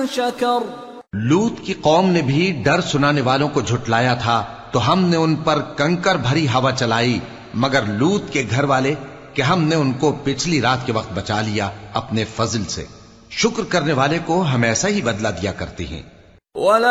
शकर। लूत की कौम ने भी डर सुनाने वालों को झुटलाया था, तो हमने उन पर कंकर भरी हवा चलाई, मगर लूत के घर वाले कि हमने उनको पिछली रात के वक्त बचा लिया अपने फजल से। शुक्र करने वाले को हम ऐसा ही बदला दिया करते हैं।